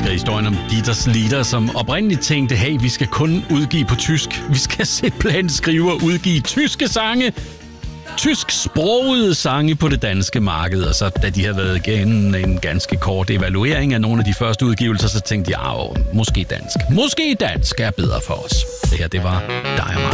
historien om Dieters Lieder, som oprindeligt tænkte, hey, vi skal kun udgive på tysk. Vi skal simpelthen skrive og udgive tyske sange. Tysksprogede sange på det danske marked, og så da de havde været igennem en ganske kort evaluering af nogle af de første udgivelser, så tænkte jeg, måske dansk. Måske dansk er bedre for os. Det her, det var dig og mig.